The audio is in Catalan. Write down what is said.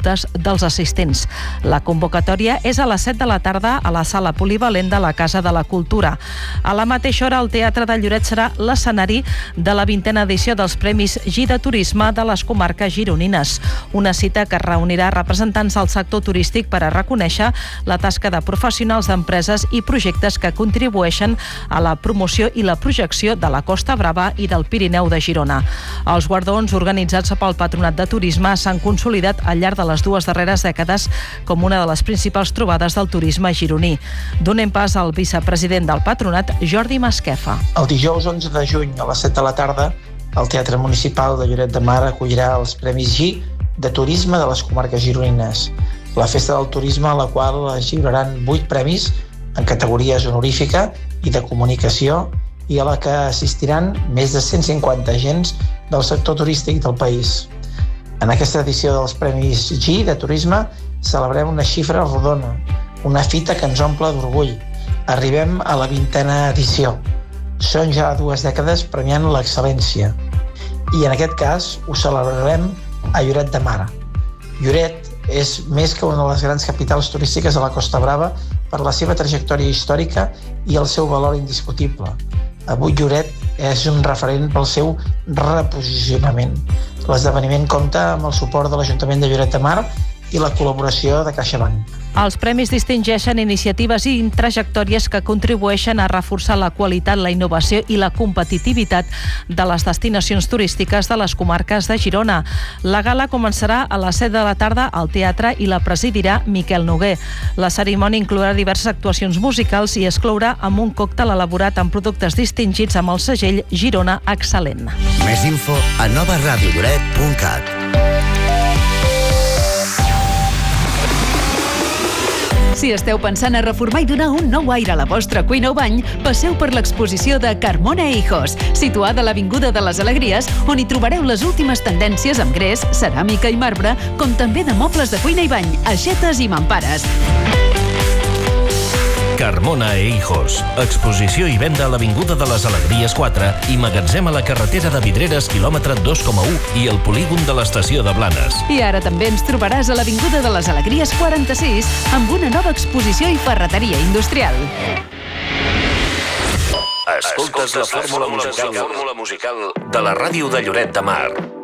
dubtes dels assistents. La convocatòria és a les 7 de la tarda a la sala polivalent de la Casa de la Cultura. A la mateixa hora, el Teatre de Lloret serà l'escenari de la 20a edició dels Premis GI de Turisme de les comarques gironines. Una cita que reunirà representants del sector turístic per a reconèixer la tasca de professionals d'empreses i projectes que contribueixen a la promoció i la projecció de la Costa Brava i del Pirineu de Girona. Els guardons organitzats pel Patronat de Turisme s'han consolidat al llarg de les dues darreres dècades com una de les principals trobades del turisme gironí. Donem pas al vicepresident del Patronat, Jordi Masquefa. El dijous 11 de juny a les 7 de la tarda, el Teatre Municipal de Lloret de Mar acollirà els Premis GI de Turisme de les comarques gironines. La festa del turisme a la qual es lliuraran 8 premis en categories honorífica i de comunicació i a la que assistiran més de 150 agents del sector turístic del país. En aquesta edició dels Premis GI de Turisme celebrem una xifra rodona, una fita que ens omple d'orgull. Arribem a la 20a edició. Són ja 2 dècades premiant l'excel·lència. I en aquest cas ho celebrarem a Lloret de Mar. Lloret és més que una de les grans capitals turístiques de la Costa Brava per la seva trajectòria històrica i el seu valor indiscutible. Avui Lloret és un referent pel seu reposicionament. L'esdeveniment compta amb el suport de l'Ajuntament de Lloret de Mar i la col·laboració de CaixaBank. Els premis distingeixen iniciatives i trajectòries que contribueixen a reforçar la qualitat, la innovació i la competitivitat de les destinacions turístiques de les comarques de Girona. La gala començarà a les 7 de la tarda al teatre i la presidirà Miquel Noguer. La cerimònia inclourà diverses actuacions musicals i es clourà amb un còctel elaborat amb productes distingits amb el segell Girona Excel·lent. Més info a novaradiolloret.cat. Si esteu pensant a reformar i donar un nou aire a la vostra cuina o bany, passeu per l'exposició de Carmona e Hijos, situada a l'Avinguda de les Alegries, on hi trobareu les últimes tendències amb gres, ceràmica i marbre, com també de mobles de cuina i bany, aixetes i mampares. Carmona e Hijos. Exposició i venda a l'Avinguda de les Alegries 4 i magatzem a la carretera de Vidreres, quilòmetre 2,1 i el polígon de l'estació de Blanes. I ara també ens trobaràs a l'Avinguda de les Alegries 46 amb una nova exposició i ferreteria industrial. Escoltes la fórmula musical de la ràdio de Lloret de Mar.